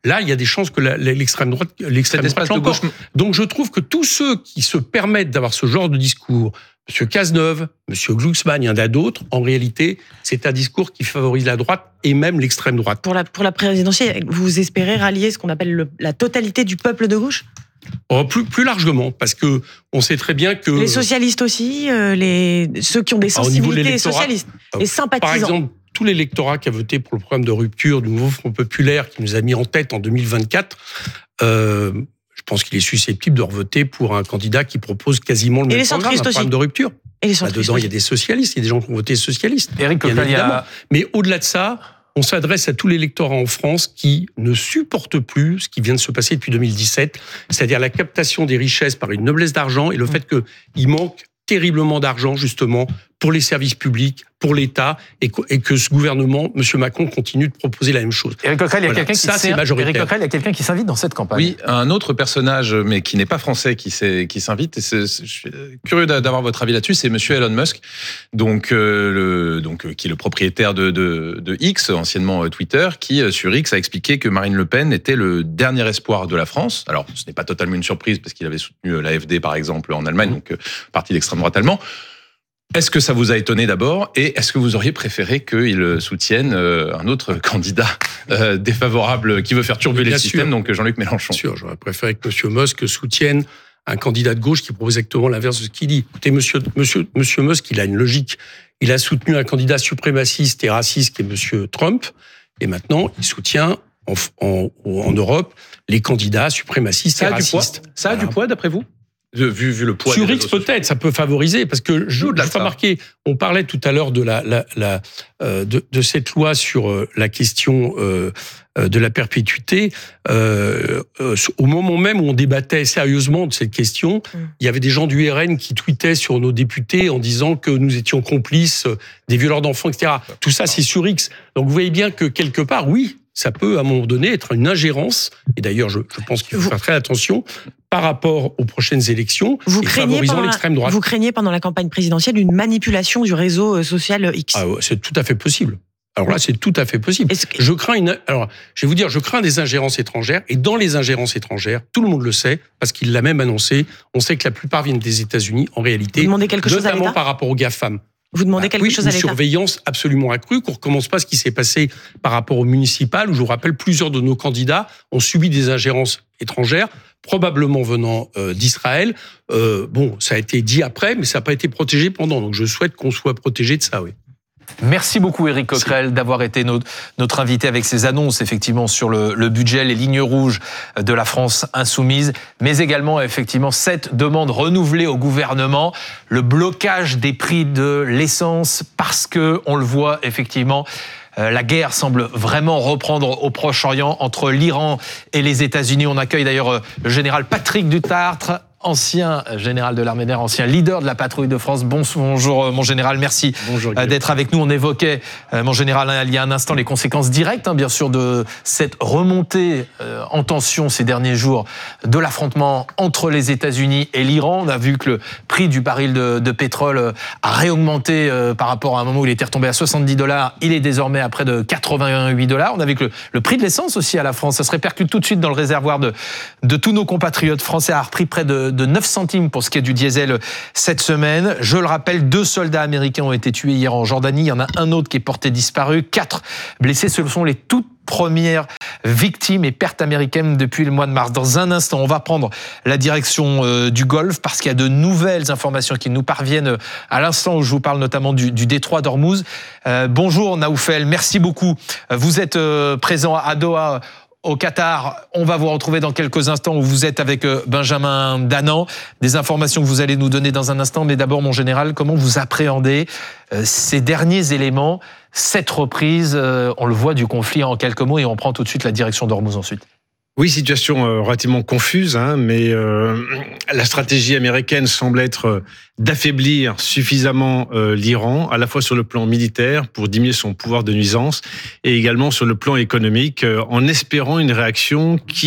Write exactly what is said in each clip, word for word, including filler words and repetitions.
là, il y a des chances que la, l'extrême droite, l'extrême droite l'emporte. Donc, je trouve que tous ceux qui se permettent d'avoir ce genre de discours, M. Cazeneuve, M. Glucksmann, il y en a d'autres, en réalité, c'est un discours qui favorise la droite et même l'extrême droite. Pour la, pour la présidentielle, vous espérez rallier ce qu'on appelle le, la totalité du peuple de gauche ? Oh, plus, plus largement, parce que on sait très bien que... Les socialistes aussi, euh, les, ceux qui ont des sensibilités socialistes, les sympathisants. Par exemple, tout l'électorat qui a voté pour le programme de rupture du Nouveau Front Populaire, qui nous a mis en tête en deux mille vingt-quatre, euh, je pense qu'il est susceptible de revoter pour un candidat qui propose quasiment le et même programme, un programme aussi. de rupture. Et les là-dedans, aussi. Il y a des socialistes, il y a des gens qui ont voté socialistes. Éric Coquerel, a... Mais au-delà de ça, on s'adresse à tout l'électorat en France qui ne supporte plus ce qui vient de se passer depuis deux mille dix-sept, c'est-à-dire la captation des richesses par une noblesse d'argent et le fait qu'il manque terriblement d'argent, justement, pour les services publics, pour l'État, et que, et que ce gouvernement, M. Macron, continue de proposer la même chose. Éric Coquerel, il y a quelqu'un qui, ça, c'est majoritaire. Éric Coquerel, il y a quelqu'un qui s'invite dans cette campagne. Oui, un autre personnage, mais qui n'est pas français, qui, qui s'invite. Et c'est, c'est, je suis curieux d'avoir votre avis là-dessus. C'est M. Elon Musk, donc, euh, le, donc, qui est le propriétaire de, de, de X, anciennement Twitter, qui, sur X, a expliqué que Marine Le Pen était le dernier espoir de la France. Alors, ce n'est pas totalement une surprise, parce qu'il avait soutenu l'A F D, par exemple, en Allemagne, donc parti d'extrême droite allemand. Est-ce que ça vous a étonné d'abord et est-ce que vous auriez préféré qu'il soutienne un autre candidat euh, défavorable qui veut faire turbuler le système, donc Jean-Luc Mélenchon ? Bien sûr, j'aurais préféré que M. Musk soutienne un candidat de gauche qui propose exactement l'inverse de ce qu'il dit. Écoutez, monsieur, monsieur, monsieur Musk, il a une logique. Il a soutenu un candidat suprémaciste et raciste qui est M. Trump, et maintenant il soutient en, en, en Europe les candidats suprémacistes ça et racistes. Ça a voilà. du poids d'après vous ? Vu, vu le poids sur X peut-être, ça peut favoriser, parce que je n'ai pas remarqué, on parlait tout à l'heure de, la, la, la, euh, de, de cette loi sur euh, la question euh, de la perpétuité. Euh, euh, au moment même où on débattait sérieusement de cette question, mmh. il y avait des gens du R N qui tweetaient sur nos députés en disant que nous étions complices des violeurs d'enfants, et cetera. Tout ça, c'est sur X. Donc vous voyez bien que quelque part, oui, ça peut à un moment donné être une ingérence, et d'ailleurs je, je pense qu'il faut vous, faire très attention, par rapport aux prochaines élections, vous et favorisant l'extrême droite. Vous craignez pendant la campagne présidentielle une manipulation du réseau social X ? Ah, c'est tout à fait possible. Alors là, c'est tout à fait possible. Que... Je crains une. Alors, je vais vous dire, je crains des ingérences étrangères, et dans les ingérences étrangères, tout le monde le sait, parce qu'il l'a même annoncé, on sait que la plupart viennent des États-Unis, en réalité, vous demandez quelque chose à notamment l'État ? par rapport aux GAFAM. Vous demandez quelque oui, chose à l'État ? Une surveillance absolument accrue, qu'on ne recommence pas ce qui s'est passé par rapport au municipal, où je vous rappelle, plusieurs de nos candidats ont subi des ingérences étrangères, probablement venant euh, d'Israël. Euh, bon, ça a été dit après, mais ça n'a pas été protégé pendant. Donc je souhaite qu'on soit protégé de ça, oui. Merci beaucoup Éric Coquerel d'avoir été notre, notre invité avec ces annonces effectivement sur le, le budget, les lignes rouges de la France insoumise, mais également effectivement cette demande renouvelée au gouvernement, le blocage des prix de l'essence parce que on le voit effectivement. La guerre semble vraiment reprendre au Proche-Orient entre l'Iran et les États-Unis. On accueille d'ailleurs le général Patrick Dutartre, ancien général de l'armée d'air, ancien leader de la patrouille de France. Bonjour mon général, merci Bonjour, d'être avec nous. On évoquait, mon général, il y a un instant, les conséquences directes, hein, bien sûr, de cette remontée euh, en tension ces derniers jours de l'affrontement entre les États-Unis et l'Iran. On a vu que le prix du baril de, de pétrole a réaugmenté euh, par rapport à un moment où il était retombé à soixante-dix dollars. Il est désormais à près de quatre-vingt-huit dollars. On a vu que le, le prix de l'essence aussi à la France, ça se répercute tout de suite dans le réservoir de, de tous nos compatriotes français, a repris près de de neuf centimes pour ce qui est du diesel cette semaine. Je le rappelle, deux soldats américains ont été tués hier en Jordanie. Il y en a un autre qui est porté disparu. Quatre blessés. Ce sont les toutes premières victimes et pertes américaines depuis le mois de mars. Dans un instant, on va prendre la direction euh, du Golfe parce qu'il y a de nouvelles informations qui nous parviennent à l'instant où je vous parle notamment du, du détroit d'Ormuz. Euh, bonjour Naoufel, merci beaucoup. Vous êtes euh, présent à Doha, au Qatar. On va vous retrouver dans quelques instants où vous êtes avec Benjamin Danan. Des informations que vous allez nous donner dans un instant. Mais d'abord, mon général, comment vous appréhendez ces derniers éléments, cette reprise, on le voit, du conflit en quelques mots, et on prend tout de suite la direction d'Ormuz ensuite. Oui, situation euh, relativement confuse, hein, mais euh, la stratégie américaine semble être euh, d'affaiblir suffisamment euh, l'Iran, à la fois sur le plan militaire pour diminuer son pouvoir de nuisance, et également sur le plan économique, euh, en espérant une réaction qui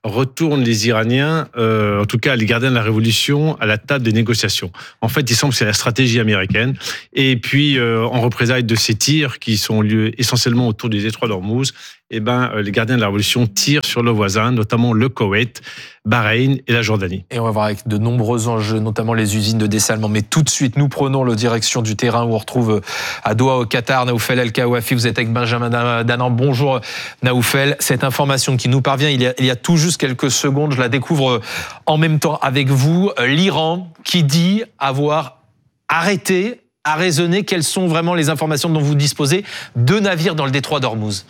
retourne les Iraniens, euh, en tout cas les gardiens de la révolution, à la table des négociations. En fait, il semble que c'est la stratégie américaine. Et puis, euh, en représailles de ces tirs qui sont lieu essentiellement autour du détroit d'Ormuz, eh ben, les gardiens de la révolution tirent sur leurs voisins, notamment le Koweït, Bahreïn et la Jordanie. Et on va voir avec de nombreux enjeux, notamment les usines de dessalement. Mais tout de suite, nous prenons la direction du terrain où on retrouve à Doha, au Qatar, Naoufel El Kawafi. Vous êtes avec Benjamin Danan. Bonjour Naoufel. Cette information qui nous parvient il y, a, il y a tout juste quelques secondes, je la découvre en même temps avec vous. L'Iran qui dit avoir arrêté, à raisonner. Quelles sont vraiment les informations dont vous disposez? Deux navires dans le détroit d'Ormuz.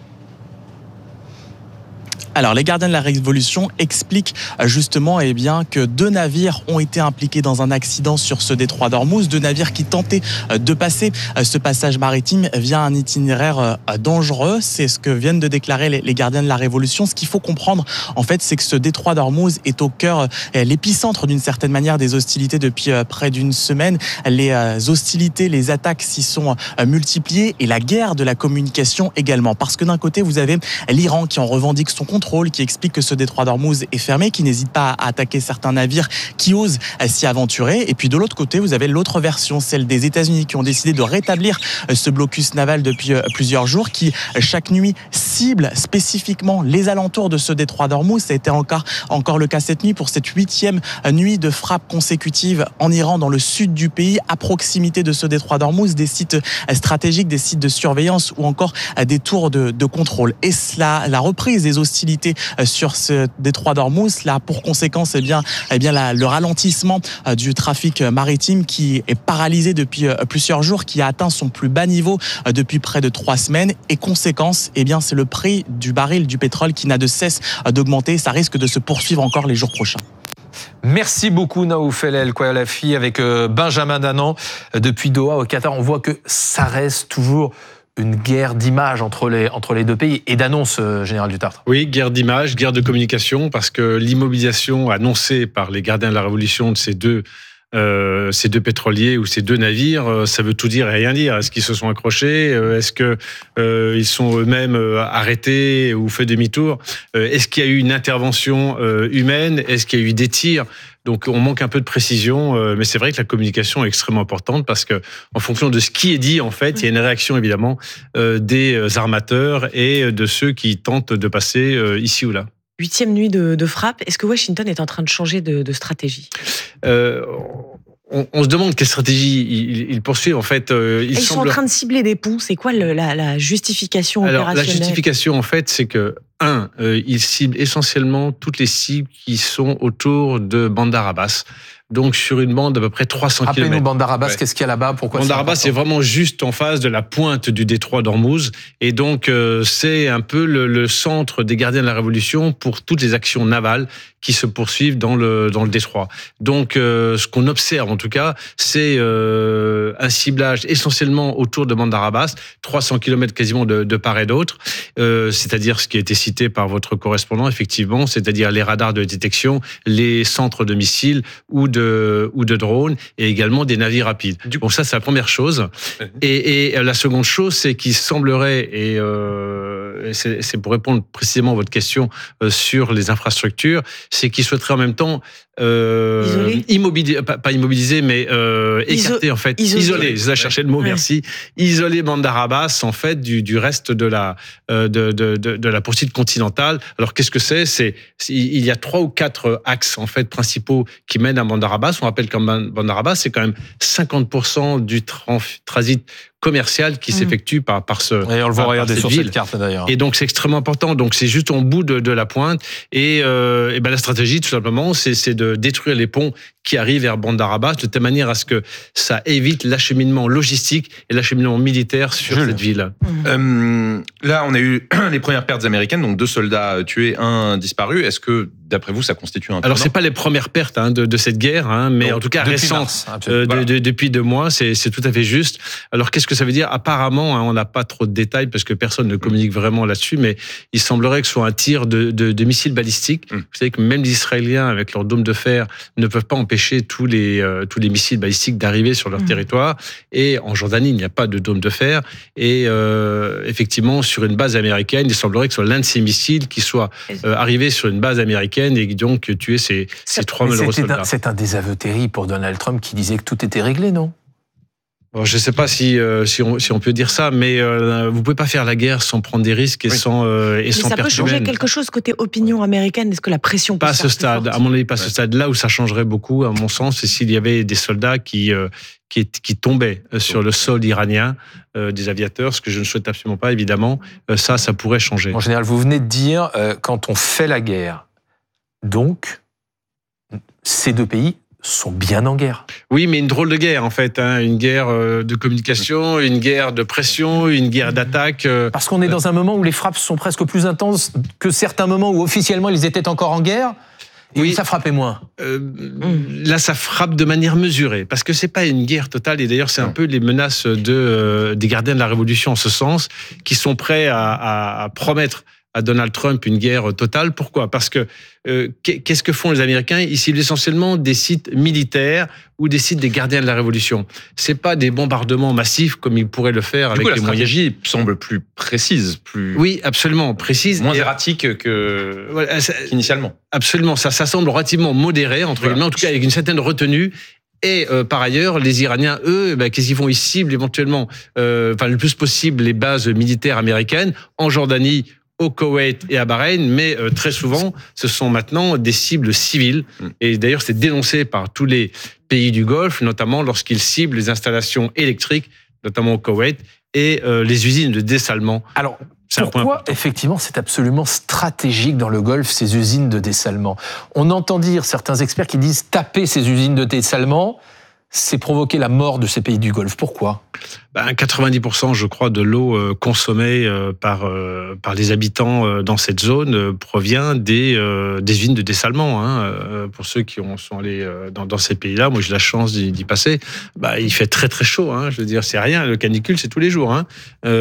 Alors, les gardiens de la Révolution expliquent justement eh bien, que deux navires ont été impliqués dans un accident sur ce détroit d'Ormuz, deux navires qui tentaient de passer ce passage maritime via un itinéraire dangereux. C'est ce que viennent de déclarer les gardiens de la Révolution. Ce qu'il faut comprendre, en fait, c'est que ce détroit d'Ormuz est au cœur, l'épicentre d'une certaine manière des hostilités depuis près d'une semaine. Les hostilités, les attaques s'y sont multipliées et la guerre de la communication également. Parce que d'un côté, vous avez l'Iran qui en revendique son contrôle, qui explique que ce détroit d'Ormuz est fermé, qui n'hésite pas à attaquer certains navires qui osent s'y aventurer. Et puis de l'autre côté, vous avez l'autre version, celle des États-Unis, qui ont décidé de rétablir ce blocus naval depuis plusieurs jours, qui chaque nuit cible spécifiquement les alentours de ce détroit d'Ormuz. Ça a été encore, encore le cas cette nuit pour cette huitième nuit de frappe consécutive en Iran, dans le sud du pays, à proximité de ce détroit d'Ormuz, des sites stratégiques, des sites de surveillance ou encore des tours de, de contrôle. Et cela, la reprise des hostilités sur ce détroit d'Ormuz, là pour conséquence eh bien, eh bien la, le ralentissement du trafic maritime qui est paralysé depuis plusieurs jours, qui a atteint son plus bas niveau depuis près de trois semaines. Et conséquence, eh bien c'est le prix du baril du pétrole qui n'a de cesse d'augmenter. Ça risque de se poursuivre encore les jours prochains. Merci beaucoup Naoufel El Kawafi avec Benjamin Danan depuis Doha au Qatar. On voit que ça reste toujours une guerre d'image entre les, entre les deux pays et d'annonce, euh, Général Dutartre. Oui, guerre d'image, guerre de communication, parce que l'immobilisation annoncée par les gardiens de la Révolution de ces deux, euh, ces deux pétroliers ou ces deux navires, euh, ça veut tout dire et rien dire. Est-ce qu'ils se sont accrochés? Est-ce qu'ils euh, sont eux-mêmes arrêtés ou fait demi-tour? Est-ce qu'il y a eu une intervention euh, humaine? Est-ce qu'il y a eu des tirs? Donc, on manque un peu de précision, mais c'est vrai que la communication est extrêmement importante parce que, en fonction de ce qui est dit, en fait, il y a une réaction évidemment des armateurs et de ceux qui tentent de passer ici ou là. Huitième nuit de, de frappe. Est-ce que Washington est en train de changer de, de stratégie? euh, on, on se demande quelle stratégie il, il poursuit. En fait, euh, il ils semble... sont en train de cibler des ponts. C'est quoi le, la, la justification Alors, opérationnelle? La justification, en fait, c'est que Un, euh, il cible essentiellement toutes les cibles qui sont autour de Bandar Abbas. Donc, sur une bande d'à peu près trois cents kilomètres. Rappelez-nous Bandar Abbas, ouais. Qu'est-ce qu'il y a là-bas? Pourquoi Bandar Abbas, c'est vraiment juste en face de la pointe du détroit d'Ormuz. Et donc, euh, c'est un peu le, le centre des gardiens de la Révolution pour toutes les actions navales qui se poursuivent dans le, dans le détroit. Donc, euh, ce qu'on observe, en tout cas, c'est euh, un ciblage essentiellement autour de Bandar Abbas, trois cents kilomètres quasiment de, de part et d'autre, euh, c'est-à-dire ce qui a été cité par votre correspondant, effectivement, c'est-à-dire les radars de détection, les centres de missiles ou de, ou de drones, et également des navires rapides. Bon, ça, c'est la première chose. Et, et la seconde chose, c'est qu'il semblerait, et euh, c'est, c'est pour répondre précisément à votre question euh, sur les infrastructures, c'est qu'il souhaiterait en même temps euh, immobiliser, pas, pas immobiliser, mais euh, écarter, Iso- en fait, isoler, isoler, je cherchais le mot, ouais. merci, isoler Bandar Abbas, en fait, du, du reste de la, euh, de, de, de, de la poursuite continentale. Alors, qu'est-ce que c'est? C'est, il y a trois ou quatre axes, en fait, principaux qui mènent à Bandar Abbas. On rappelle qu'en Bandar Abbas, c'est quand même cinquante pour cent du transit commercial qui mmh. s'effectue par, par ce. Et on le voit, regardez sur ville. cette carte d'ailleurs. Et donc c'est extrêmement important. Donc c'est juste au bout de, de la pointe. Et, euh, et ben la stratégie, tout simplement, c'est, c'est de détruire les ponts qui arrivent vers Bandar Abbas de telle manière à ce que ça évite l'acheminement logistique et l'acheminement militaire sur Jules. cette ville. Mmh. Euh, là, on a eu les premières pertes américaines, donc deux soldats tués, un disparu. Est-ce que, d'après vous, ça constitue un tournant? Alors c'est pas les premières pertes hein, de, de cette guerre, hein, mais donc, en tout cas récentes. Euh, voilà. de, de, depuis deux mois, c'est, c'est tout à fait juste. Alors qu'est-ce que ça veut dire? Apparemment, hein, on n'a pas trop de détails parce que personne ne communique vraiment là-dessus, mais il semblerait que ce soit un tir de, de, de missiles balistiques. Mmh. Vous savez que même les Israéliens, avec leur dôme de fer, ne peuvent pas empêcher empêcher tous les, euh, tous les missiles balistiques d'arriver sur leur mmh. territoire. Et en Jordanie, il n'y a pas de dôme de fer. Et euh, effectivement, sur une base américaine, il semblerait que ce soit l'un de ces missiles qui soit euh, arrivé sur une base américaine et donc tué ces, ces trois malheureux soldats. Un, c'est un désaveu terrible pour Donald Trump qui disait que tout était réglé, non ? Je ne sais pas si, euh, si, on, si on peut dire ça, mais euh, vous ne pouvez pas faire la guerre sans prendre des risques et oui. sans euh, et mais sans ça peut changer humaine. quelque chose côté opinion américaine. Est-ce que la pression peut pas à ce stade, à mon avis, pas à ce stade. Là où ça changerait beaucoup, à mon sens, c'est s'il y avait des soldats qui euh, qui, qui tombaient sur le sol iranien, euh, des aviateurs, ce que je ne souhaite absolument pas, évidemment. Euh, ça, ça pourrait changer. En général, vous venez de dire euh, quand on fait la guerre, donc ces deux pays sont bien en guerre. Oui, mais une drôle de guerre, en fait. Hein. Une guerre de communication, une guerre de pression, une guerre d'attaque. Parce qu'on est dans un moment où les frappes sont presque plus intenses que certains moments où officiellement ils étaient encore en guerre. Et oui, ça frappait moins. Euh, là, ça frappe de manière mesurée, parce que c'est pas une guerre totale. Et d'ailleurs, c'est un peu les menaces de, euh, des gardiens de la Révolution en ce sens, qui sont prêts à, à, à promettre à Donald Trump une guerre totale. Pourquoi ? Parce que euh, qu'est-ce que font les Américains ? Ils ciblent essentiellement des sites militaires ou des sites des gardiens de la Révolution. C'est pas des bombardements massifs comme ils pourraient le faire du avec coup, les la moyens. La stratégie semble plus précise, plus oui, absolument précise, moins erratique que voilà, qu'initialement. Absolument, ça, ça semble relativement modéré entre voilà. guillemets, en tout cas avec une certaine retenue. Et euh, par ailleurs, les Iraniens, eux, ben, qu'est-ce qu'ils font ? Ils ciblent éventuellement, euh, enfin le plus possible, les bases militaires américaines en Jordanie, au Koweït et à Bahreïn, mais euh, très souvent, ce sont maintenant des cibles civiles. Mm. Et d'ailleurs, c'est dénoncé par tous les pays du Golfe, notamment lorsqu'ils ciblent les installations électriques, notamment au Koweït, et euh, les usines de dessalement. Alors, c'est pourquoi, effectivement, c'est absolument stratégique dans le Golfe, ces usines de dessalement ? On entend dire certains experts qui disent taper ces usines de dessalement, c'est provoquer la mort de ces pays du Golfe. Pourquoi ? Ben, quatre-vingt-dix pour cent, je crois, de l'eau euh, consommée euh, par euh, par les habitants euh, dans cette zone euh, provient des euh, des usines de dessalement. Hein, euh, pour ceux qui ont, sont allés euh, dans, dans ces pays-là, moi j'ai la chance d'y, d'y passer. Bah, il fait très très chaud. Hein, je veux dire, c'est rien. Le canicule, c'est tous les jours. Hein.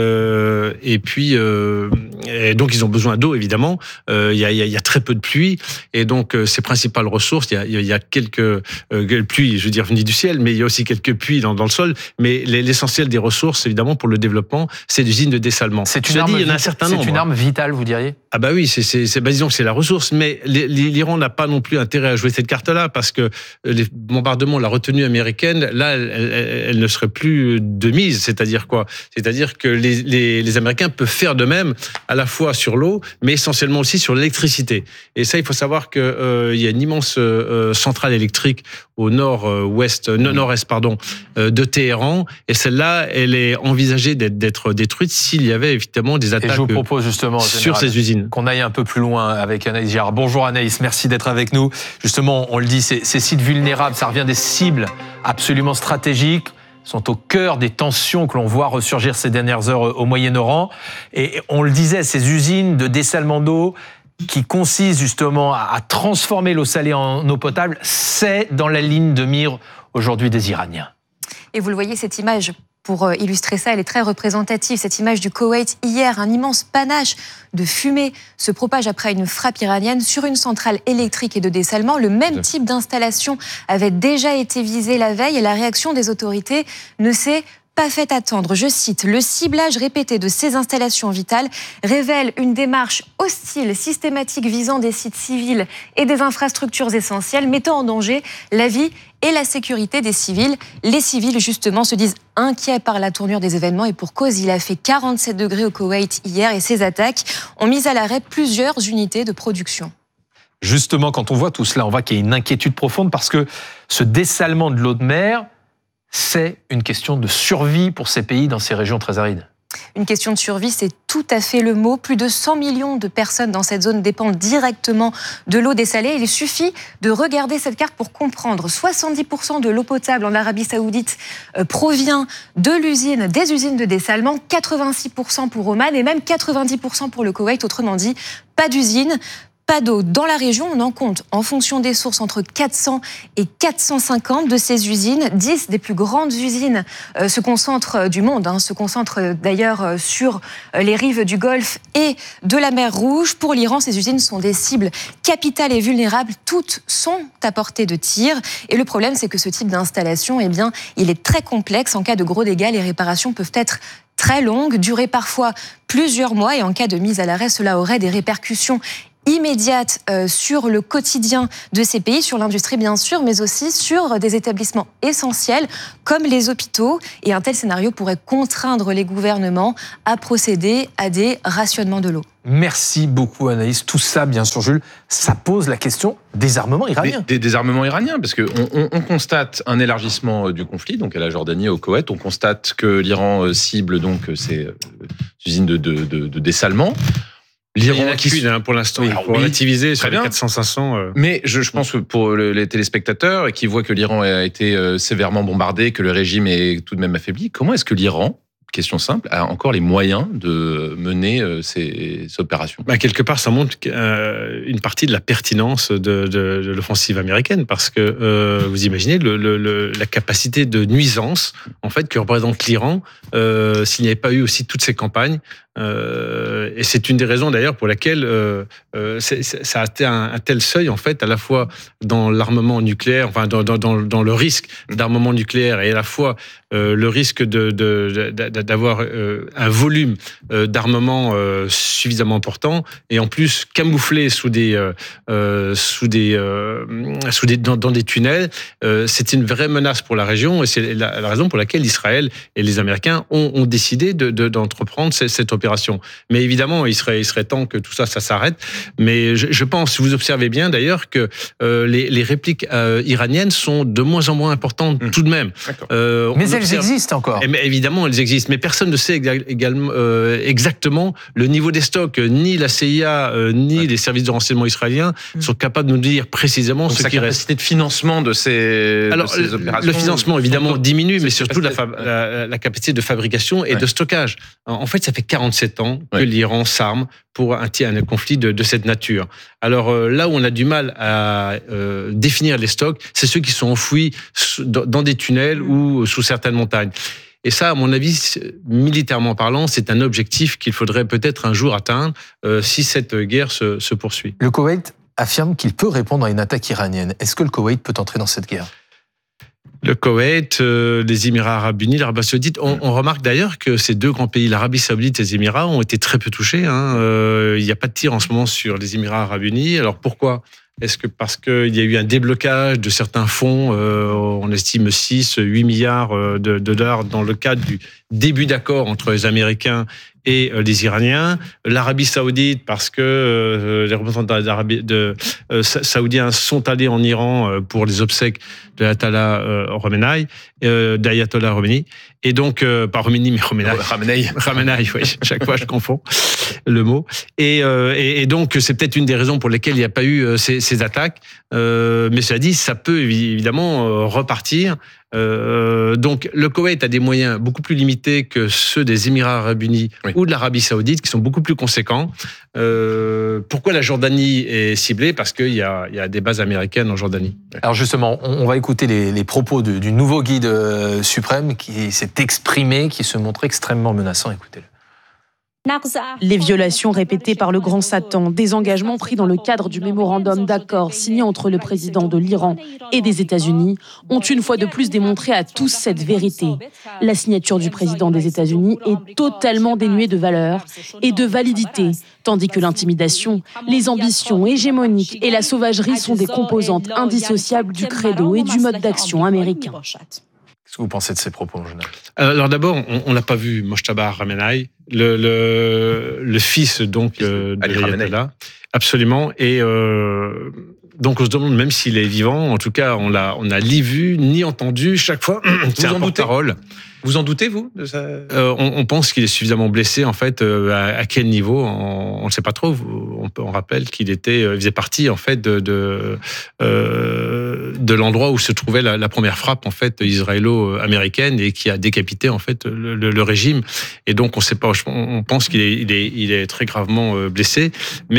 Euh, et puis, euh, et donc ils ont besoin d'eau évidemment. Il euh, y a il y a très peu de pluie et donc euh, ces principales ressources, il y a il y a quelques euh, pluies, je veux dire venues du ciel, mais il y a aussi quelques pluies dans dans le sol. Mais l'essentiel des ressources, évidemment, pour le développement, c'est l'usine de dessalement. C'est une, arme, dit, il y en a un certain nombre. C'est une arme vitale, vous diriez ? Ah bah oui, c'est, c'est, c'est, bah disons que c'est la ressource, mais l'Iran n'a pas non plus intérêt à jouer cette carte-là, parce que les bombardements, la retenue américaine, là, elle, elle, elle ne serait plus de mise. C'est-à-dire quoi ? C'est-à-dire que les, les, les Américains peuvent faire de même, à la fois sur l'eau, mais essentiellement aussi sur l'électricité. Et ça, il faut savoir qu'il euh, y a une immense euh, centrale électrique au nord-ouest, euh, nord-est, pardon, euh, de Téhéran, et celle-là, elle est envisagée d'être, d'être détruite s'il y avait évidemment des attaques. Et je vous propose justement, sur ces usines. Qu'on aille un peu plus loin avec Anaïs Girard. Bonjour Anaïs, merci d'être avec nous. Justement, on le dit, ces, ces sites vulnérables, ça revient des cibles absolument stratégiques, sont au cœur des tensions que l'on voit ressurgir ces dernières heures au Moyen-Orient. Et on le disait, ces usines de dessalement d'eau qui consistent justement à transformer l'eau salée en eau potable, c'est dans la ligne de mire aujourd'hui des Iraniens. Et vous le voyez, cette image, pour illustrer ça, elle est très représentative. Cette image du Koweït hier, un immense panache de fumée se propage après une frappe iranienne sur une centrale électrique et de dessalement. Le même type d'installation avait déjà été visé la veille et la réaction des autorités ne s'est pas fait attendre. Je cite, le ciblage répété de ces installations vitales révèle une démarche hostile, systématique visant des sites civils et des infrastructures essentielles, mettant en danger la vie et la sécurité des civils. Les civils, justement, se disent inquiets par la tournure des événements et pour cause, il a fait quarante-sept degrés au Koweït hier et ces attaques ont mis à l'arrêt plusieurs unités de production. Justement, quand on voit tout cela, on voit qu'il y a une inquiétude profonde parce que ce dessalement de l'eau de mer, c'est une question de survie pour ces pays dans ces régions très arides. Une question de survie, c'est tout à fait le mot. Plus de cent millions de personnes dans cette zone dépendent directement de l'eau dessalée. Il suffit de regarder cette carte pour comprendre. soixante-dix pour cent de l'eau potable en Arabie Saoudite provient de l'usine, des usines de dessalement, quatre-vingt-six pour cent pour Oman et même quatre-vingt-dix pour cent pour le Koweït. Autrement dit, pas d'usine, Pas d'eau. Dans la région, on en compte, en fonction des sources, entre quatre cents et quatre cent cinquante de ces usines. dix des plus grandes usines euh, se concentrent du monde, hein, se concentrent d'ailleurs euh, sur les rives du Golfe et de la mer Rouge. Pour l'Iran, ces usines sont des cibles capitales et vulnérables. Toutes sont à portée de tir. Et le problème, c'est que ce type d'installation, eh bien, il est très complexe. En cas de gros dégâts, les réparations peuvent être très longues, durer parfois plusieurs mois. Et en cas de mise à l'arrêt, cela aurait des répercussions immédiate euh, sur le quotidien de ces pays, sur l'industrie bien sûr, mais aussi sur des établissements essentiels comme les hôpitaux. Et un tel scénario pourrait contraindre les gouvernements à procéder à des rationnements de l'eau. Merci beaucoup Anaïs. Tout ça, bien sûr, Jules, ça pose la question des armements iraniens. Des, des, des armements iraniens, parce qu'on on, on constate un élargissement du conflit, donc à la Jordanie, au Koweït. On constate que l'Iran cible donc ces usines de, de, de, de dessalement. L'Iran qui suit hein, pour l'instant, oui, pour oui, relativiser sur les quatre cents à cinq cents. Euh... Mais je, je pense que pour les téléspectateurs qui voient que l'Iran a été sévèrement bombardé, que le régime est tout de même affaibli, comment est-ce que l'Iran, question simple, a encore les moyens de mener ces, ces opérations? Bah, quelque part, ça montre euh, une partie de la pertinence de, de, de l'offensive américaine, parce que euh, vous imaginez le, le, le, la capacité de nuisance en fait que représente l'Iran euh, s'il n'y avait pas eu aussi toutes ces campagnes. Euh, et c'est une des raisons d'ailleurs pour laquelle euh, euh, c'est, c'est, ça a atteint un, un tel seuil en fait, à la fois dans l'armement nucléaire, enfin dans, dans, dans, dans le risque d'armement nucléaire et à la fois euh, le risque de, de, de, de, d'avoir euh, un volume euh, d'armement euh, suffisamment important et en plus camouflé sous des, euh, sous des, euh, sous des dans, dans des tunnels. Euh, c'est une vraie menace pour la région et c'est la, la raison pour laquelle Israël et les Américains ont, ont décidé de, de, d'entreprendre cette, cette opération. Mais évidemment, il serait, il serait temps que tout ça, ça s'arrête. Mais je, je pense, vous observez bien d'ailleurs que euh, les, les répliques euh, iraniennes sont de moins en moins importantes mmh. tout de même. Euh, mais elles observe... existent encore. Et, mais évidemment, elles existent. Mais personne ne sait également, euh, exactement le niveau des stocks. Ni la C I A, euh, ni ouais. les services de renseignement israéliens mmh. sont capables de nous dire précisément Donc ce qui reste. La capacité de financement de ces, Alors, de ces opérations. Le financement, évidemment, diminue, mais surtout la, fab... ouais. la, la capacité de fabrication et ouais. de stockage. En fait, ça fait quarante-sept ans que ouais. l'Iran s'arme pour un, un conflit de, de cette nature. Alors euh, là où on a du mal à euh, définir les stocks, c'est ceux qui sont enfouis dans, dans des tunnels ou sous certaines montagnes. Et ça, à mon avis, militairement parlant, c'est un objectif qu'il faudrait peut-être un jour atteindre euh, si cette guerre se, se poursuit. Le Koweït affirme qu'il peut répondre à une attaque iranienne. Est-ce que le Koweït peut entrer dans cette guerre ? Le Koweït, euh, les Émirats arabes unis, l'Arabie saoudite. On, on remarque d'ailleurs que ces deux grands pays, l'Arabie saoudite et les Émirats, ont été très peu touchés. Hein. Euh, il n'y a pas de tir en ce moment sur les Émirats arabes unis. Alors pourquoi ? Est-ce que parce qu'il y a eu un déblocage de certains fonds, euh, on estime six, huit milliards de, de dollars dans le cadre du début d'accord entre les Américains et les Iraniens, l'Arabie saoudite parce que euh, les représentants d'Arabie, de, euh, saoudiens sont allés en Iran euh, pour les obsèques de l'Ayatollah euh, Khomeini, euh, d'Ayatollah Khomeini, et donc euh, pas Khomeini mais Khomeini, Khamenei, Khamenei, oui, chaque fois je confonds le mot, et, euh, et, et donc c'est peut-être une des raisons pour lesquelles il n'y a pas eu euh, ces, ces attaques, euh, mais cela dit, ça peut évidemment euh, repartir. Euh, donc le Koweït a des moyens beaucoup plus limités que ceux des Émirats arabes unis oui. ou de l'Arabie saoudite, qui sont beaucoup plus conséquents. Euh, pourquoi la Jordanie est ciblée ? Parce qu'il y a, il y a des bases américaines en Jordanie. Alors justement, on va écouter les, les propos du, du nouveau guide suprême qui s'est exprimé, qui se montre extrêmement menaçant. Écoutez-le. Les violations répétées par le grand Satan, des engagements pris dans le cadre du mémorandum d'accord signé entre le président de l'Iran et des États-Unis ont une fois de plus démontré à tous cette vérité. La signature du président des États-Unis est totalement dénuée de valeur et de validité, tandis que l'intimidation, les ambitions hégémoniques et la sauvagerie sont des composantes indissociables du credo et du mode d'action américain. Qu'est-ce que vous pensez de ces propos, Jonathan ? Alors d'abord, on n'a pas vu Mojtaba Khamenei, le, le, le fils donc euh, de l'Ayatollah, absolument. Et euh, donc on se demande même s'il est vivant. En tout cas, on l'a, on n'a ni vu ni entendu. Chaque fois, c'est un porte-parole. Vous en doutez, vous de ça euh, on, on pense qu'il est suffisamment blessé, en fait. Euh, à, à quel niveau ? On ne sait pas trop. On, on rappelle qu'il était, il faisait partie, en fait, de de, euh, de l'endroit où se trouvait la, la première frappe, en fait, israélo-américaine et qui a décapité, en fait, le, le, le régime. Et donc, on sait pas. On pense qu'il est, il est, il est très gravement blessé, mais on ne sait pas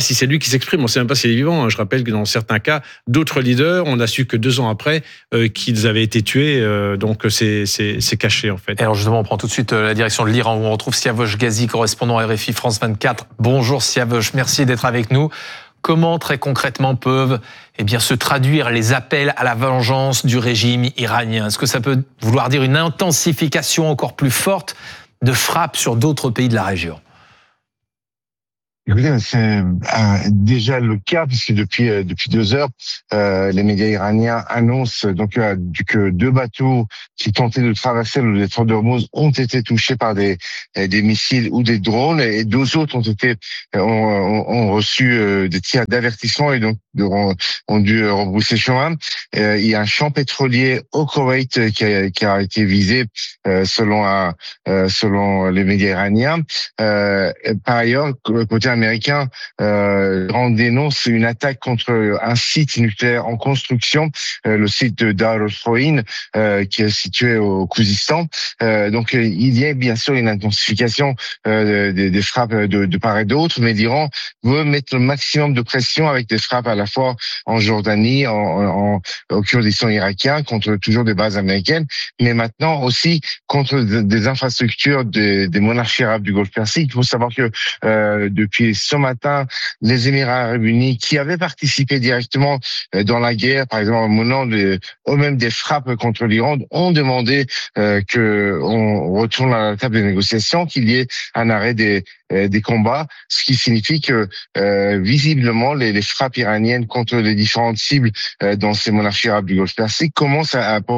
si c'est lui qui s'exprime, on ne sait même pas s'il est vivant. Je rappelle que dans certains cas, d'autres leaders, on a su que deux ans après euh, qu'ils avaient été tués. Euh, donc c'est, c'est, c'est caché en fait. Et alors justement, on prend tout de suite la direction de l'Iran où on retrouve Siavosh Ghazi, correspondant R F I France vingt-quatre. Bonjour Siavosh, merci d'être avec nous. Comment très concrètement peuvent eh bien, se traduire les appels à la vengeance du régime iranien? Est-ce que ça peut vouloir dire une intensification encore plus forte de frappes sur d'autres pays de la région? Écoutez, c'est euh, déjà le cas puisque depuis euh, depuis deux heures, euh, les médias iraniens annoncent donc euh, que deux bateaux qui tentaient de traverser le détroit d'Ormuz ont été touchés par des des missiles ou des drones et deux autres ont été ont, ont reçu euh, des tirs d'avertissement et donc ont, ont dû rebrousser chemin. Euh, il y a un champ pétrolier au Koweït qui a, qui a été visé euh, selon un, euh, selon les médias iraniens. Euh, par ailleurs, côté américain, euh, on dénonce une attaque contre un site nucléaire en construction, euh, le site de Dar al-Khoin, euh, qui est situé au Khouzistan. Euh, donc, euh, il y a bien sûr une intensification euh, des, des frappes de, de part et d'autre, mais l'Iran veut mettre le maximum de pression avec des frappes à la fois en Jordanie, en, en, au Kurdistan irakien, contre toujours des bases américaines, mais maintenant aussi contre des infrastructures des, des monarchies arabes du Golfe Persique. Il faut savoir que euh, depuis ce matin, les Émirats arabes unis, qui avaient participé directement dans la guerre, par exemple, au moment de, au même des frappes contre l'Iran, ont demandé euh, que on retourne à la table des négociations, qu'il y ait un arrêt des, des combats, ce qui signifie que euh, visiblement les, les frappes iraniennes contre les différentes cibles euh, dans ces monarchies arabes du Golfe Persique commencent à, à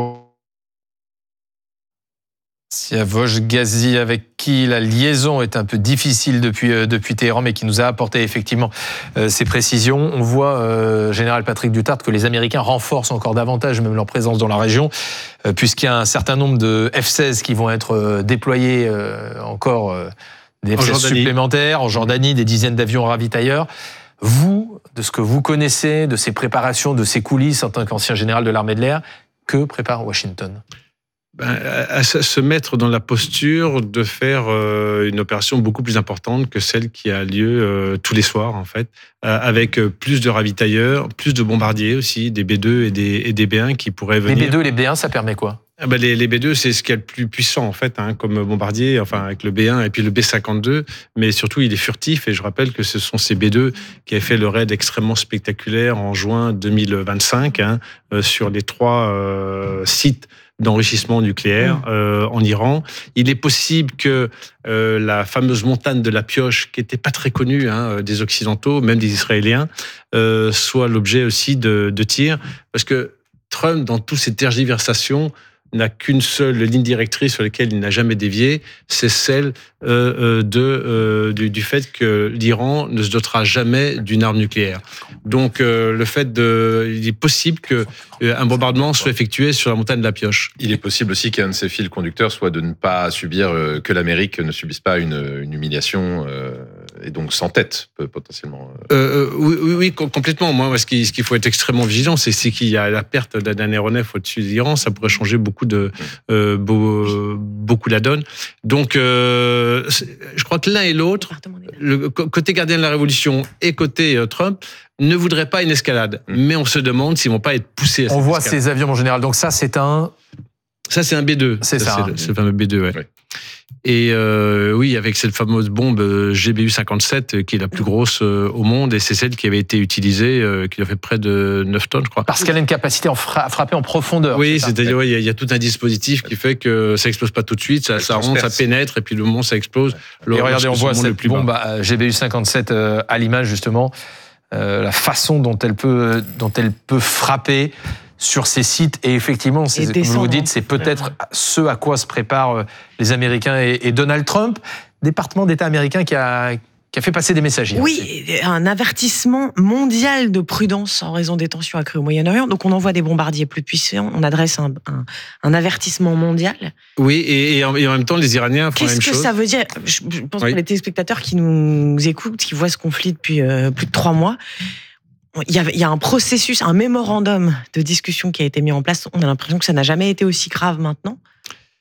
Siavosh Ghazi, avec qui la liaison est un peu difficile depuis, euh, depuis Téhéran, mais qui nous a apporté effectivement euh, ces précisions. On voit, euh, Général Patrick Duterte, que les Américains renforcent encore davantage même leur présence dans la région, euh, puisqu'il y a un certain nombre de F seize qui vont être euh, déployés euh, encore, euh, des F seize supplémentaires en Jordanie, des dizaines d'avions ravitailleurs. Vous, de ce que vous connaissez, de ces préparations, de ces coulisses en tant qu'ancien général de l'armée de l'air, que prépare Washington ? Ben, à se mettre dans la posture de faire euh, une opération beaucoup plus importante que celle qui a lieu euh, tous les soirs, en fait, euh, avec plus de ravitailleurs, plus de bombardiers aussi, des B deux et des, et des B un qui pourraient venir. Les B deux et les B un, ça permet quoi ? Ah ben les, les B deux, c'est ce qu'il y a le plus puissant, en fait, hein, comme bombardier, enfin, avec le B un et puis le B cinquante-deux, mais surtout, il est furtif, et je rappelle que ce sont ces B deux qui avaient fait le raid extrêmement spectaculaire en juin deux mille vingt-cinq, hein, euh, sur les trois euh, sites d'enrichissement nucléaire euh, en Iran. Il est possible que euh, la fameuse montagne de la Pioche, qui n'était pas très connue hein, des Occidentaux, même des Israéliens, euh, soit l'objet aussi de, de tirs, parce que Trump, dans toutes ces tergiversations, n'a qu'une seule ligne directrice sur laquelle il n'a jamais dévié, c'est celle euh, de, euh, du, du fait que l'Iran ne se dotera jamais d'une arme nucléaire. Donc euh, le fait de, il est possible que euh, un bombardement soit effectué sur la montagne de la Pioche. Il est possible aussi qu'un de ses fils conducteurs soit de ne pas subir, euh, que l'Amérique ne subisse pas une, une humiliation euh, et donc sans tête potentiellement. Euh, oui, oui, oui, complètement. Moi, ce qu'il, ce qu'il faut être extrêmement vigilant, c'est, c'est qu'il y a la perte d'un aéronef au-dessus de l'Iran, ça pourrait changer beaucoup de euh, beau, beaucoup la donne. Donc, euh, je crois que l'un et l'autre, le côté gardien de la révolution et côté euh, Trump, ne voudraient pas une escalade. Mmh. Mais on se demande s'ils vont pas être poussés à cette On voit escalade. Ces avions en général. Donc ça, c'est un... Ça, c'est un B deux. C'est ça. ça c'est, hein. le, c'est le fameux B deux, ouais. ouais. Et euh, oui, avec cette fameuse bombe G B U cinquante-sept, qui est la plus grosse euh, au monde, et c'est celle qui avait été utilisée, euh, qui a fait près de neuf tonnes, je crois. Parce qu'elle a une capacité à frapper en profondeur. Oui, c'est c'est-à-dire il ouais, y, y a tout un dispositif qui fait que ça explose pas tout de suite, ça, ça rentre, ça pénètre, et puis le moment ça explose. Et regardez, on voit cette bombe à G B U cinquante-sept euh, à l'image justement, euh, la façon dont elle peut, dont elle peut frapper sur ces sites. Et effectivement, c'est, comme vous dites, c'est peut-être ce à quoi se préparent les Américains et, et Donald Trump, département d'État américain qui a, qui a fait passer des messages. Oui, aussi. Un avertissement mondial de prudence en raison des tensions accrues au Moyen-Orient. Donc on envoie des bombardiers plus puissants, on adresse un, un, un avertissement mondial. Oui, et, et, en, et en même temps, les Iraniens font Qu'est-ce la même chose. Qu'est-ce que ça veut dire ? Je pense oui. que les téléspectateurs qui nous écoutent, qui voient ce conflit depuis euh, plus de trois mois, Il y, a, il y a un processus, un mémorandum de discussion qui a été mis en place. On a l'impression que ça n'a jamais été aussi grave maintenant.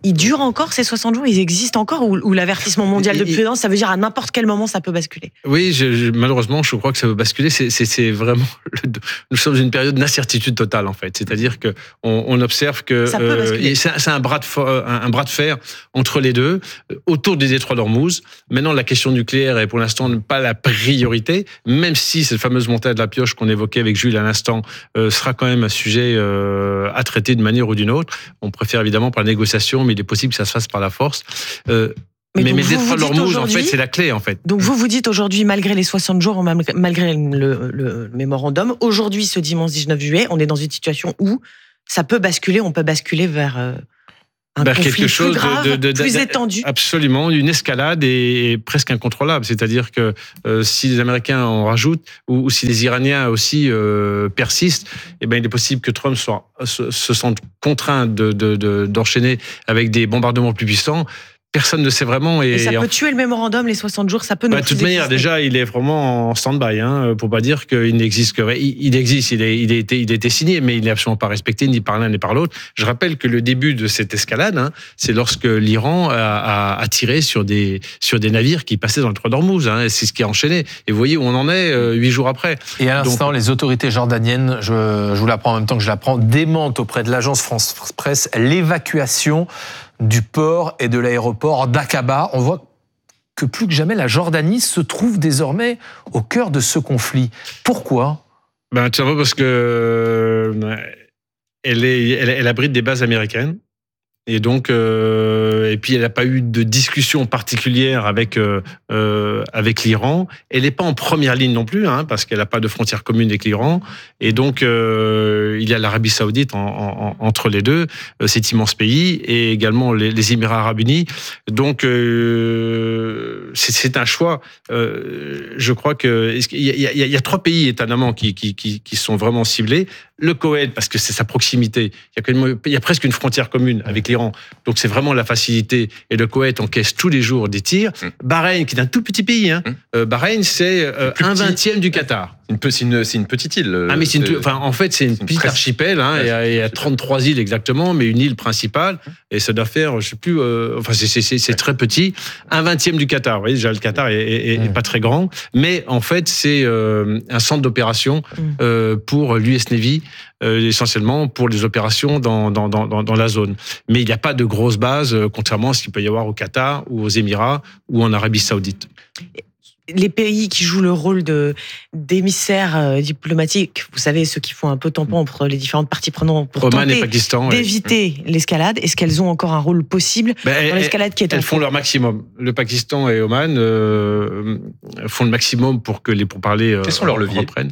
Ils durent encore ces soixante jours? Ils existent encore? Ou, ou l'avertissement mondial de prudence, ça veut dire à n'importe quel moment ça peut basculer? Oui, je, je, malheureusement, je crois que ça peut basculer. C'est, c'est, c'est vraiment, le, nous sommes dans une période d'incertitude totale en fait. C'est-à-dire que on, on observe que ça peut basculer. Euh, c'est, c'est un bras de un, un bras de fer entre les deux autour du détroit d'Ormuz. Maintenant, la question nucléaire est pour l'instant pas la priorité, même si cette fameuse montée de la pioche qu'on évoquait avec Jules à l'instant euh, sera quand même un sujet euh, à traiter de manière ou d'une autre. On préfère évidemment par la négociation, mais il est possible que ça se fasse par la force. Euh, mais mais, mais le détroit d'Ormuz, en fait, c'est la clé, en fait. Donc vous vous dites aujourd'hui, malgré les soixante jours, malgré le, le mémorandum, aujourd'hui, ce dimanche dix-neuf juillet, on est dans une situation où ça peut basculer, on peut basculer vers euh, un vers conflit quelque chose plus grave, de, de, de, plus de, étendu. Absolument, une escalade est presque incontrôlable. C'est-à-dire que euh, si les Américains en rajoutent, ou, ou si les Iraniens aussi euh, persistent, eh ben, il est possible que Trump soit, se, se sente contraint de, de, de, d'enchaîner avec des bombardements plus puissants. Personne ne sait vraiment. Et, et ça et peut en... tuer le mémorandum, les soixante jours, ça peut nous. Bah, de toute manière, déjà, il est vraiment en stand-by, hein, pour pas dire qu'il n'existe que. Il, il existe, il, est, il, a été, il a été signé, mais il n'est absolument pas respecté ni par l'un ni par l'autre. Je rappelle que le début de cette escalade, hein, c'est lorsque l'Iran a, a, a tiré sur des, sur des navires qui passaient dans le Détroit d'Ormuz. Hein, c'est ce qui a enchaîné. Et vous voyez où on en est euh, huit jours après. Et à l'instant, Donc, les autorités jordaniennes, je, je vous l'apprends en même temps que je l'apprends, démentent auprès de l'agence France Presse l'évacuation du port et de l'aéroport d'Aqaba. On voit que plus que jamais, la Jordanie se trouve désormais au cœur de ce conflit. Pourquoi ? Ben, tout simplement parce que elle, est, elle, elle abrite des bases américaines. Et donc, euh, et puis elle n'a pas eu de discussion particulière avec euh, euh, avec l'Iran. Elle n'est pas en première ligne non plus, hein, parce qu'elle n'a pas de frontière commune avec l'Iran. Et donc, euh, il y a l'Arabie Saoudite en, en, entre les deux, cet immense pays, et également les, les Émirats Arabes Unis. Donc, euh, c'est, c'est un choix. Euh, je crois que il y, y, y a trois pays étonnamment qui, qui qui qui sont vraiment ciblés. Le Koweït, parce que c'est sa proximité. Il y a, quand même, il y a presque une frontière commune avec l'Iran. Donc, c'est vraiment la facilité. Et le Koweït encaisse tous les jours des tirs. Mmh. Bahreïn, qui est un tout petit pays. Hein. Mmh. Euh, Bahreïn, c'est euh, un vingtième du Qatar. C'est une, c'est une petite île. Ah, mais c'est une, enfin, en fait, c'est une, c'est une petite presse. archipel. Hein, il, y a, il y a trente-trois îles exactement, mais une île principale. Et ça doit faire, je sais plus, euh, enfin, c'est, c'est, c'est, c'est très petit. Un vingtième du Qatar. Vous voyez, déjà, le Qatar est, est, est mmh. pas très grand. Mais en fait, c'est euh, un centre d'opération euh, pour l'U S Navy. Euh, essentiellement pour les opérations dans, dans, dans, dans la zone. Mais il n'y a pas de grosse base, euh, contrairement à ce qu'il peut y avoir au Qatar ou aux Émirats ou en Arabie Saoudite. Les pays qui jouent le rôle de, d'émissaires euh, diplomatiques, vous savez, ceux qui font un peu tampon entre les différentes parties prenantes pour Oman tenter et Pakistan, d'éviter oui. l'escalade, est-ce qu'elles ont encore un rôle possible ben, dans l'escalade qui est en Elles font leur maximum. Le Pakistan et Oman euh, font le maximum pour que les pourparlers euh, Quels sont leurs leviers reprennent.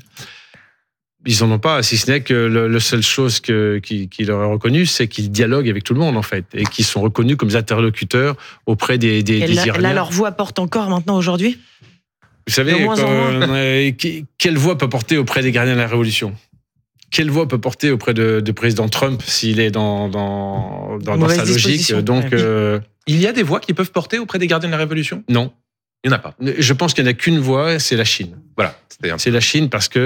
Ils en ont pas, si ce n'est que le, le seule chose que, qui, qui leur est reconnue, c'est qu'ils dialoguent avec tout le monde, en fait, et qu'ils sont reconnus comme interlocuteurs auprès des, des, des là, Iraniens. Là, leur voix porte encore maintenant, aujourd'hui ? Vous savez, euh, quelle voix peut porter auprès des gardiens de la Révolution ? Quelle voix peut porter auprès de, de président Trump s'il est dans, dans, dans, dans sa logique ? Donc, euh... Il y a des voix qui peuvent porter auprès des gardiens de la Révolution ? Non. Il n'y en a pas. Je pense qu'il n'y en a qu'une voix, c'est la Chine. Voilà. C'est la Chine parce que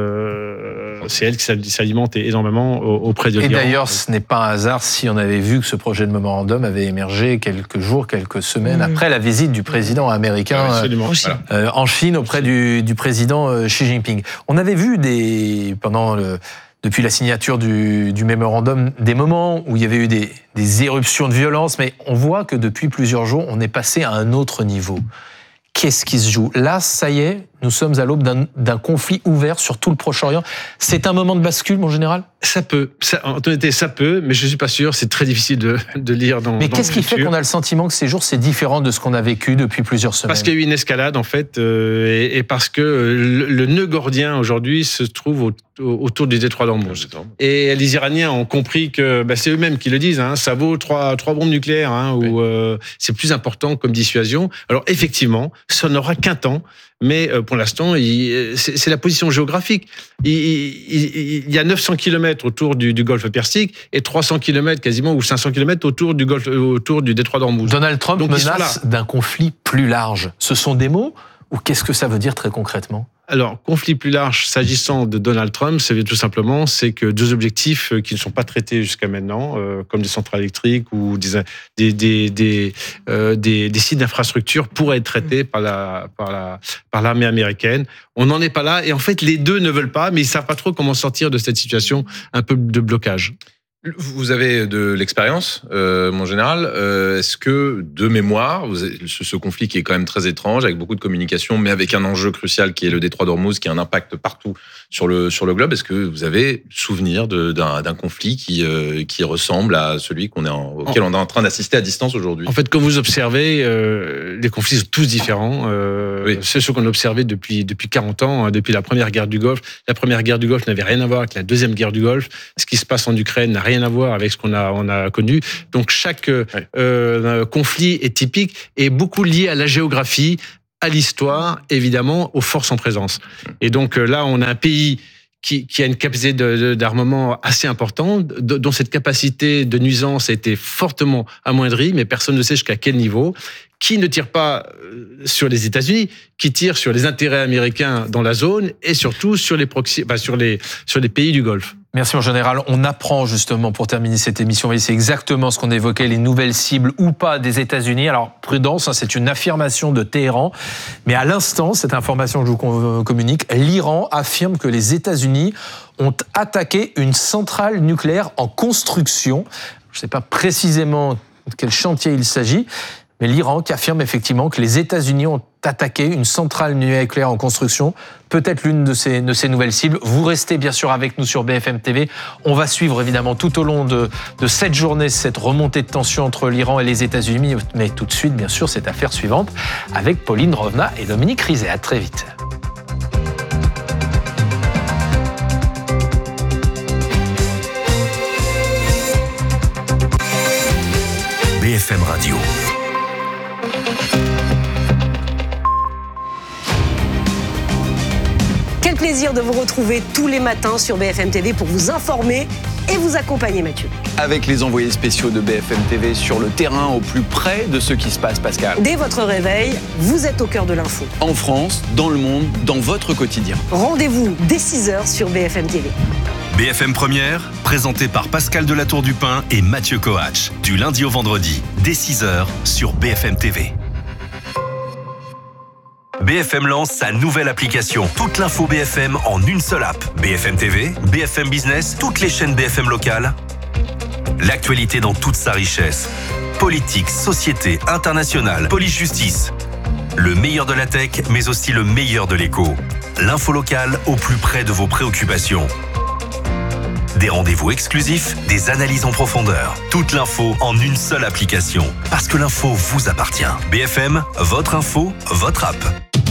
euh, c'est elle qui s'alimente énormément auprès de l'Iran. Et d'ailleurs, ce n'est pas un hasard si on avait vu que ce projet de mémorandum avait émergé quelques jours, quelques semaines mmh. après la visite du président américain Absolument. en Chine, euh, en Chine auprès du, du président Xi Jinping. On avait vu des, pendant le... depuis la signature du, du mémorandum, des moments où il y avait eu des, des éruptions de violence, mais on voit que depuis plusieurs jours, on est passé à un autre niveau. Qu'est-ce qui se joue ? Là, ça y est, nous sommes à l'aube d'un, d'un conflit ouvert sur tout le Proche-Orient. C'est un moment de bascule, mon général ? Ça peut. Ça, en honnêteté, ça peut, mais je ne suis pas sûr. C'est très difficile de, de lire dans Mais dans qu'est-ce qui fait qu'on a le sentiment que ces jours, c'est différent de ce qu'on a vécu depuis plusieurs semaines ? Parce qu'il y a eu une escalade, en fait, euh, et, et parce que le, le nœud gordien, aujourd'hui, se trouve au, au, autour du détroit d'Ormuz. Et les Iraniens ont compris que, bah, c'est eux-mêmes qui le disent, hein, ça vaut trois, trois bombes nucléaires, hein, oui. ou euh, c'est plus important comme dissuasion. Alors, effectivement, ça n'aura qu'un temps, mais euh, pour l'instant, il, c'est, c'est la position géographique. Il, il, il y a neuf cents kilomètres autour du, du golfe Persique et trois cents kilomètres quasiment, ou cinq cents kilomètres autour du golfe, autour du détroit d'Ormuz. Donald Trump Donc, menace d'un conflit plus large. Ce sont des mots ou qu'est-ce que ça veut dire très concrètement ? Alors, conflit plus large, s'agissant de Donald Trump, c'est tout simplement, c'est que deux objectifs qui ne sont pas traités jusqu'à maintenant, euh, comme des centrales électriques ou des, des, des, des, euh, des, des sites d'infrastructure, pourraient être traités par, la, par, la, par l'armée américaine. On n'en est pas là. Et en fait, les deux ne veulent pas, mais ils ne savent pas trop comment sortir de cette situation un peu de blocage. Vous avez de l'expérience, euh, mon général. Euh, est-ce que, de mémoire, vous avez, ce, ce conflit qui est quand même très étrange, avec beaucoup de communication, mais avec un enjeu crucial qui est le détroit d'Ormuz, qui a un impact partout sur le sur le globe, est-ce que vous avez souvenir de, d'un, d'un conflit qui euh, qui ressemble à celui qu'on est en, auquel on est en train d'assister à distance aujourd'hui? En fait, quand vous observez, euh, les conflits sont tous différents. Euh, oui. C'est ce qu'on a observé depuis depuis quarante ans, hein, depuis la première guerre du Golfe. La première guerre du Golfe n'avait rien à voir avec la deuxième guerre du Golfe. Ce qui se passe en Ukraine n'a rien à voir avec ce qu'on a on a connu. Donc chaque oui. euh, conflit est typique et beaucoup lié à la géographie, à l'histoire, évidemment, aux forces en présence. Et donc là, on a un pays qui, qui a une capacité de, de, d'armement assez importante, de, dont cette capacité de nuisance a été fortement amoindrie, mais personne ne sait jusqu'à quel niveau, qui ne tire pas sur les États-Unis, qui tire sur les intérêts américains dans la zone et surtout sur les, proxy, enfin, sur les, sur les pays du Golfe. Merci, mon général. On apprend justement, pour terminer cette émission, c'est exactement ce qu'on évoquait, les nouvelles cibles ou pas des États-Unis. Alors, prudence, c'est une affirmation de Téhéran. Mais à l'instant, cette information que je vous communique, l'Iran affirme que les États-Unis ont attaqué une centrale nucléaire en construction. Je ne sais pas précisément de quel chantier il s'agit, mais l'Iran qui affirme effectivement que les États-Unis ont attaqué une centrale nucléaire en construction, peut-être l'une de ces, de ces nouvelles cibles. Vous restez bien sûr avec nous sur B F M T V. On va suivre évidemment tout au long de, de cette journée cette remontée de tension entre l'Iran et les États-Unis. Mais tout de suite, bien sûr, cette affaire suivante avec Pauline Rovna et Dominique Rizet. À très vite. B F M Radio. Quel plaisir de vous retrouver tous les matins sur B F M T V pour vous informer et vous accompagner, Mathieu. Avec les envoyés spéciaux de B F M T V sur le terrain, au plus près de ce qui se passe, Pascal. Dès votre réveil, vous êtes au cœur de l'info. En France, dans le monde, dans votre quotidien. Rendez-vous dès six heures sur B F M T V. B F M Première, présenté par Pascal Delatour-Dupin et Mathieu Coach. Du lundi au vendredi, dès six heures sur B F M T V. B F M lance sa nouvelle application. Toute l'info B F M en une seule app. B F M T V, B F M Business, toutes les chaînes B F M locales. L'actualité dans toute sa richesse. Politique, société, internationale, police-justice. Le meilleur de la tech, mais aussi le meilleur de l'écho. L'info locale au plus près de vos préoccupations. Des rendez-vous exclusifs, des analyses en profondeur. Toute l'info en une seule application. Parce que l'info vous appartient. B F M, votre info, votre app.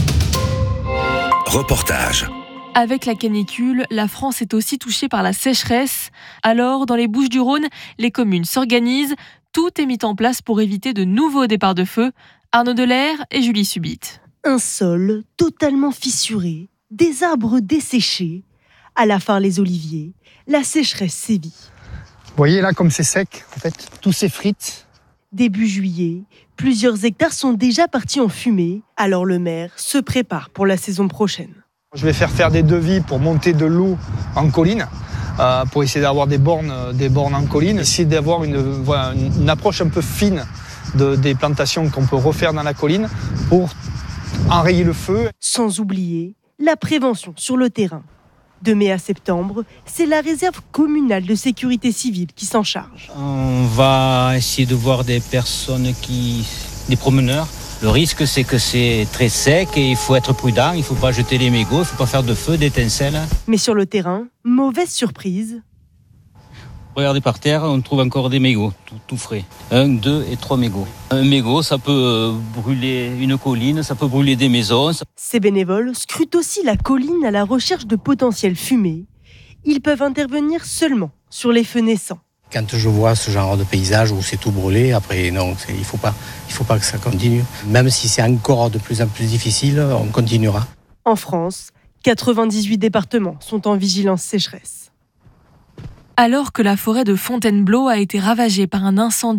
Reportage. Avec la canicule, la France est aussi touchée par la sécheresse. Alors, dans les Bouches-du-Rhône, les communes s'organisent. Tout est mis en place pour éviter de nouveaux départs de feu. Arnaud Delair et Julie Subit. Un sol totalement fissuré, des arbres desséchés. À la fin, les oliviers, la sécheresse sévit. Vous voyez là comme c'est sec, en fait, tout s'effrite. Début juillet, plusieurs hectares sont déjà partis en fumée. Alors le maire se prépare pour la saison prochaine. Je vais faire faire des devis pour monter de l'eau en colline, euh, pour essayer d'avoir des bornes, des bornes en colline, essayer d'avoir une, voilà, une approche un peu fine de, des plantations qu'on peut refaire dans la colline pour enrayer le feu. Sans oublier la prévention sur le terrain. De mai à septembre, c'est la réserve communale de sécurité civile qui s'en charge. On va essayer de voir des personnes qui, des promeneurs. Le risque, c'est que c'est très sec et il faut être prudent. Il ne faut pas jeter les mégots, il ne faut pas faire de feu, d'étincelles. Mais sur le terrain, mauvaise surprise. Regardez par terre, on trouve encore des mégots, tout, tout frais. Un, deux et trois mégots. Un mégot, ça peut brûler une colline, ça peut brûler des maisons. Ces bénévoles scrutent aussi la colline à la recherche de potentielles fumées. Ils peuvent intervenir seulement sur les feux naissants. Quand je vois ce genre de paysage où c'est tout brûlé, après non, c'est, il ne faut pas, il faut pas que ça continue. Même si c'est encore de plus en plus difficile, on continuera. En France, quatre-vingt-dix-huit départements sont en vigilance sécheresse. Alors que la forêt de Fontainebleau a été ravagée par un incendie,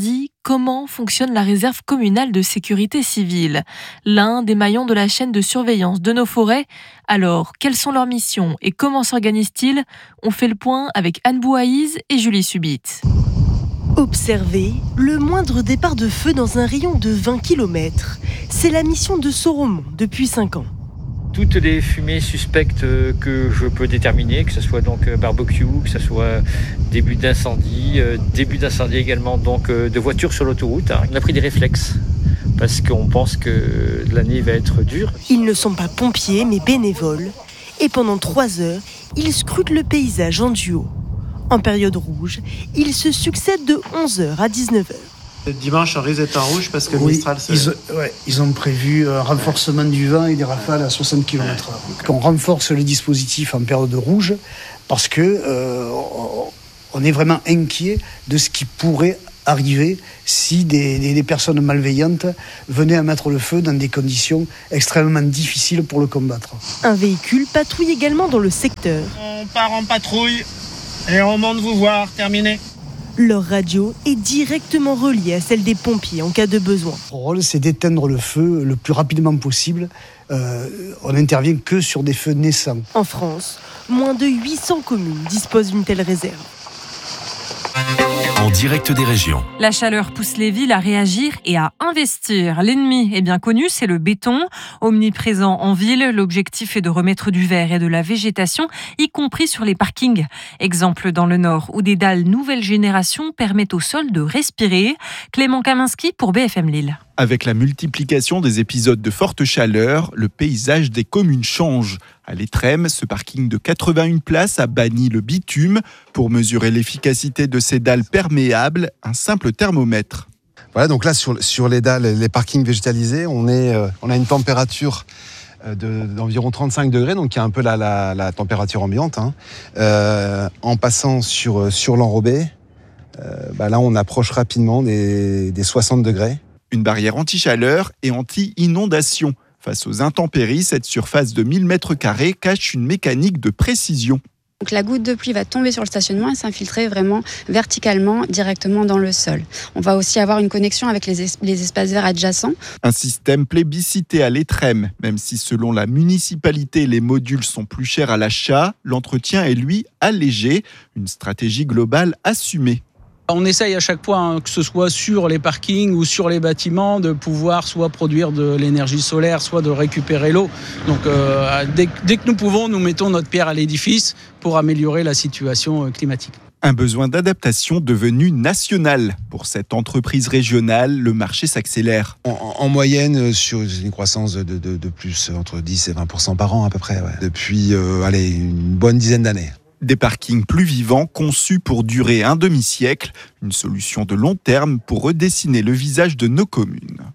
comment fonctionne la réserve communale de sécurité civile, l'un des maillons de la chaîne de surveillance de nos forêts. Alors, quelles sont leurs missions et comment s'organisent-ils ? On fait le point avec Anne Bouaïz et Julie Subit. Observer le moindre départ de feu dans un rayon de vingt kilomètres, c'est la mission de Soromon depuis cinq ans. Toutes les fumées suspectes que je peux déterminer, que ce soit donc barbecue, que ce soit début d'incendie, début d'incendie également donc de voitures sur l'autoroute. On a pris des réflexes parce qu'on pense que l'année va être dure. Ils ne sont pas pompiers mais bénévoles et pendant trois heures, ils scrutent le paysage en duo. En période rouge, ils se succèdent de onze heures à dix-neuf heures. Dimanche, on risque d'être en rouge parce que oui, Mistral... Se... Ils, ouais, ils ont prévu un renforcement du vent et des rafales à soixante kilomètres heure. On renforce le dispositif en période rouge parce que euh, on est vraiment inquiet de ce qui pourrait arriver si des, des, des personnes malveillantes venaient à mettre le feu dans des conditions extrêmement difficiles pour le combattre. Un véhicule patrouille également dans le secteur. On part en patrouille et on monte vous voir, terminé. Leur radio est directement reliée à celle des pompiers en cas de besoin. Notre rôle, c'est d'éteindre le feu le plus rapidement possible. Euh, on n'intervient que sur des feux naissants. En France, moins de huit cents communes disposent d'une telle réserve. En direct des régions. La chaleur pousse les villes à réagir et à investir. L'ennemi est bien connu, c'est le béton. Omniprésent en ville, l'objectif est de remettre du vert et de la végétation, y compris sur les parkings. Exemple dans le Nord, où des dalles nouvelle génération permettent au sol de respirer. Clément Kaminski pour B F M Lille. Avec la multiplication des épisodes de forte chaleur, le paysage des communes change. À l'Étrême, ce parking de quatre-vingt-une places a banni le bitume. Pour mesurer l'efficacité de ces dalles perméables, un simple thermomètre. Voilà, donc là, sur, sur les dalles, les parkings végétalisés, on, est, euh, on a une température de, d'environ trente-cinq degrés, donc qui est un peu la, la, la température ambiante. Hein. Euh, en passant sur, sur l'enrobé, euh, bah là, on approche rapidement des, des soixante degrés. Une barrière anti-chaleur et anti-inondation. Face aux intempéries, cette surface de mille mètres carrés cache une mécanique de précision. Donc la goutte de pluie va tomber sur le stationnement et s'infiltrer vraiment verticalement, directement dans le sol. On va aussi avoir une connexion avec les, es- les espaces verts adjacents. Un système plébiscité à l'Étrême. Même si selon la municipalité, les modules sont plus chers à l'achat, l'entretien est lui allégé. Une stratégie globale assumée. On essaye à chaque fois, hein, que ce soit sur les parkings ou sur les bâtiments, de pouvoir soit produire de l'énergie solaire, soit de récupérer l'eau. Donc euh, dès, dès que nous pouvons, nous mettons notre pierre à l'édifice pour améliorer la situation climatique. Un besoin d'adaptation devenu national. Pour cette entreprise régionale, le marché s'accélère. En, en moyenne, sur une croissance de, de, de plus entre dix et vingt pour cent par an à peu près, ouais. Depuis euh, allez, une bonne dizaine d'années. Des parkings plus vivants, conçus pour durer un demi-siècle. Une solution de long terme pour redessiner le visage de nos communes.